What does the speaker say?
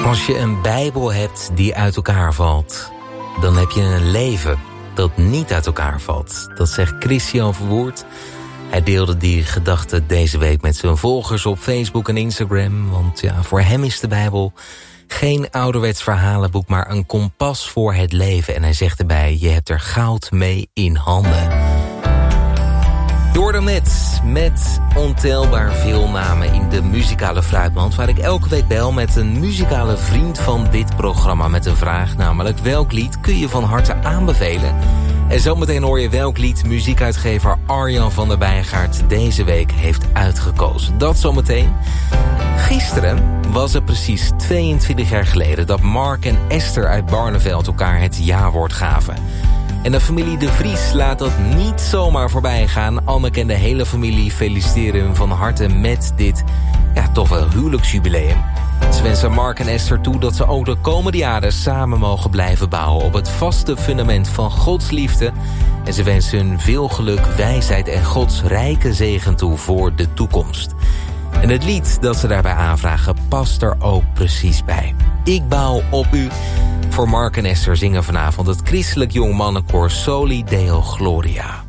Als je een Bijbel hebt die uit elkaar valt, dan heb je een leven dat niet uit elkaar valt. Dat zegt Christian Verwoerd. Hij deelde die gedachte deze week met zijn volgers op Facebook en Instagram. Want ja, voor hem is de Bijbel geen ouderwets verhalenboek, maar een kompas voor het leven. En hij zegt erbij, je hebt er goud mee in handen. Jordanet met ontelbaar veel namen in de muzikale fruitmand, waar ik elke week bel met een muzikale vriend van dit programma met een vraag, namelijk welk lied kun je van harte aanbevelen? En zometeen hoor je welk lied muziekuitgever Arjan van der Bijgaard deze week heeft uitgekozen. Dat zometeen. Gisteren was het precies 22 jaar geleden dat Mark en Esther uit Barneveld elkaar het ja-woord gaven. En de familie De Vries laat dat niet zomaar voorbij gaan. Anneke en de hele familie feliciteren hun van harte met dit, ja, toch wel huwelijksjubileum. Ze wensen Mark en Esther toe dat ze ook de komende jaren samen mogen blijven bouwen op het vaste fundament van Gods liefde. En ze wensen hun veel geluk, wijsheid en Gods rijke zegen toe voor de toekomst. En het lied dat ze daarbij aanvragen past er ook precies bij. Ik bouw op u. Voor Mark en Esther zingen vanavond het christelijk jongmannenkoor Soli Deo Gloria.